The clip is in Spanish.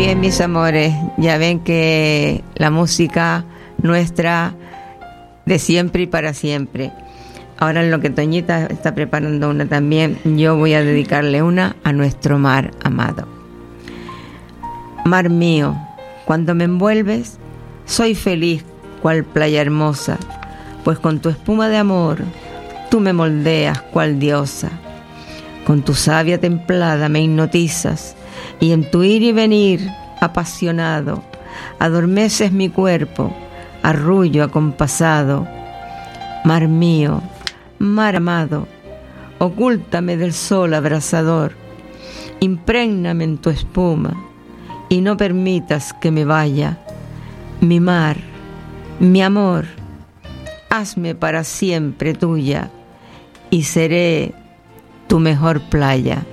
bien, mis amores, ya ven que la música nuestra de siempre y para siempre. Ahora en lo que Toñita está preparando una también, yo voy a dedicarle una a nuestro mar amado. Mar mío, cuando me envuelves, soy feliz cual playa hermosa, pues con tu espuma de amor, tú me moldeas cual diosa. Con tu savia templada me hipnotizas, y en tu ir y venir apasionado, adormeces mi cuerpo, arrullo acompasado. Mar mío, mar amado, ocúltame del sol abrasador, imprégname en tu espuma, y no permitas que me vaya. Mi mar, mi amor, hazme para siempre tuya, y seré tu mejor playa.